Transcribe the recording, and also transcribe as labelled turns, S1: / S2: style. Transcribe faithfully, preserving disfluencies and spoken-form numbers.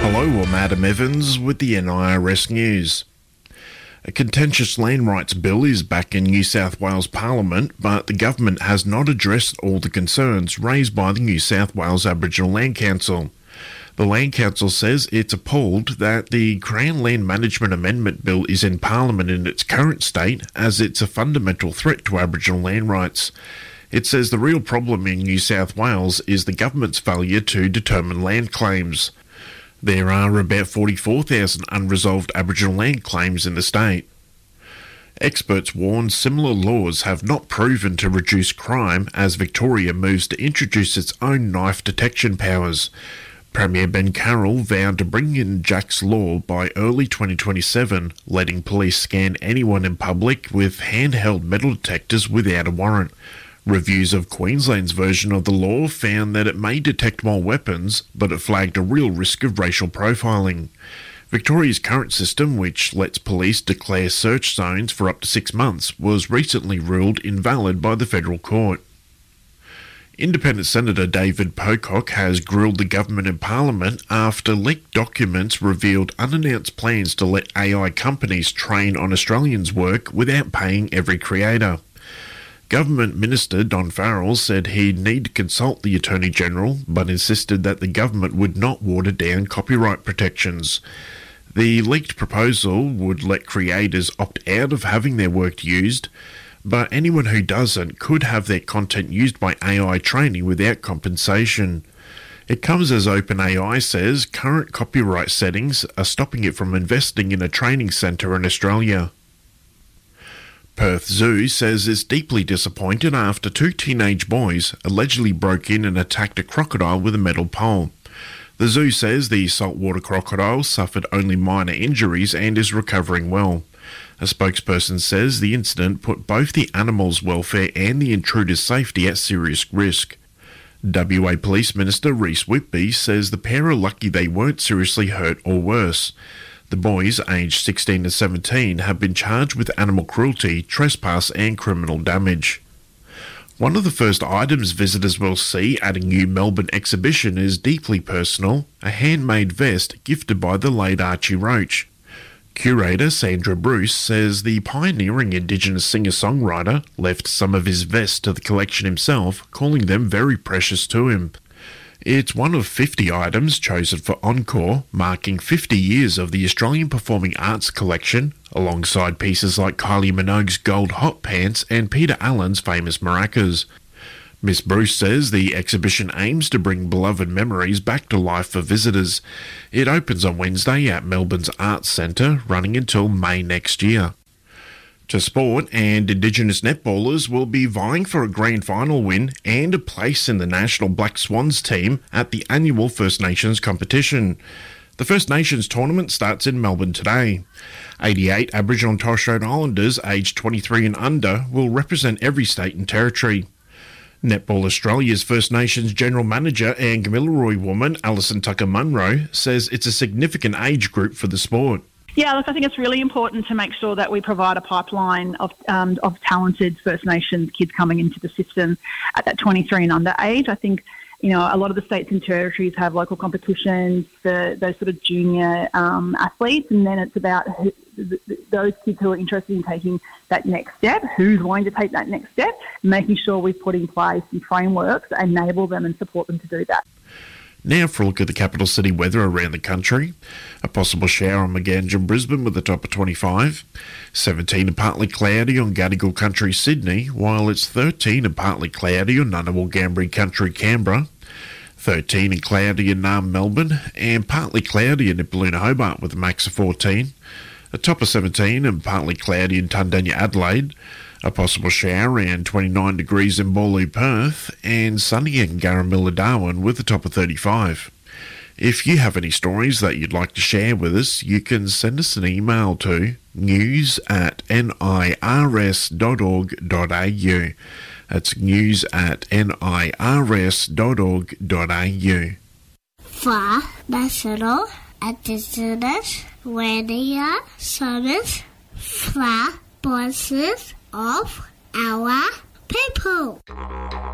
S1: Hello, I'm Adam Evans with the N I R S News. A contentious land rights bill is back in New South Wales Parliament, but the government has not addressed all the concerns raised by the New South Wales Aboriginal Land Council. The Land Council says it's appalled that the Crown Land Management Amendment Bill is in Parliament in its current state, as it's a fundamental threat to Aboriginal land rights. It says the real problem in New South Wales is the government's failure to determine land claims. There are about forty-four thousand unresolved Aboriginal land claims in the state. Experts warn similar laws have not proven to reduce crime as Victoria moves to introduce its own knife detection powers. Premier Ben Carroll vowed to bring in Jack's Law by early twenty twenty-seven, letting police scan anyone in public with handheld metal detectors without a warrant. Reviews of Queensland's version of the law found that it may detect more weapons, but it flagged a real risk of racial profiling. Victoria's current system, which lets police declare search zones for up to six months, was recently ruled invalid by the federal court. Independent Senator David Pocock has grilled the government in Parliament after leaked documents revealed unannounced plans to let A I companies train on Australians' work without paying every creator. Government Minister Don Farrell said he'd need to consult the Attorney-General, but insisted that the government would not water down copyright protections. The leaked proposal would let creators opt out of having their work used, but anyone who doesn't could have their content used by A I training without compensation. It comes as OpenAI says current copyright settings are stopping it from investing in a training centre in Australia. Perth Zoo says it's deeply disappointed after two teenage boys allegedly broke in and attacked a crocodile with a metal pole. The zoo says the saltwater crocodile suffered only minor injuries and is recovering well. A spokesperson says the incident put both the animal's welfare and the intruder's safety at serious risk. W A Police Minister Rhys Whitby says the pair are lucky they weren't seriously hurt or worse. The boys, aged sixteen to seventeen, have been charged with animal cruelty, trespass and criminal damage. One of the first items visitors will see at a new Melbourne exhibition is deeply personal, a handmade vest gifted by the late Archie Roach. Curator Sandra Bruce says the pioneering Indigenous singer-songwriter left some of his vests to the collection himself, calling them very precious to him. It's one of fifty items chosen for Encore, marking fifty years of the Australian Performing Arts collection, alongside pieces like Kylie Minogue's gold hot pants and Peter Allen's famous maracas. Miss Bruce says the exhibition aims to bring beloved memories back to life for visitors. It opens on Wednesday at Melbourne's Arts Centre, running until May next year. To sport, and Indigenous netballers will be vying for a grand final win and a place in the National Black Swans team at the annual First Nations competition. The First Nations tournament starts in Melbourne today. eighty-eight Aboriginal and Torres Strait Islanders aged twenty-three and under will represent every state and territory. Netball Australia's First Nations General Manager and Gamilaroi woman Alison Tucker-Munro says it's a significant age group for the sport.
S2: Yeah, look, I think it's really important to make sure that we provide a pipeline of um, of talented First Nations kids coming into the system at that twenty-three and under age. I think, you know, a lot of the states and territories have local competitions for those sort of junior um, athletes, and then it's about who, th- th- those kids who are interested in taking that next step, who's willing to take that next step, making sure we've put in place some frameworks that enable them and support them to do that.
S1: Now for a look at the capital city weather around the country. A possible shower on Maganj and Brisbane with a top of twenty-five. seventeen and partly cloudy on Gadigal Country, Sydney, while it's thirteen and partly cloudy on Ngunnawal Ngambri Country, Canberra. thirteen and cloudy in Naarm, Melbourne, and partly cloudy in Nipaluna, Hobart with a max of fourteen. A top of seventeen and partly cloudy in Tundanya, Adelaide. A possible shower around twenty-nine degrees in Boorloo, Perth, and sunny in Garramilla, Darwin with a top of thirty-five. If you have any stories that you'd like to share with us, you can send us an email to news at nirs dot org dot a u. That's news at nirs dot org dot a u.
S3: For National Indigenous Radio Service, for voices of our people.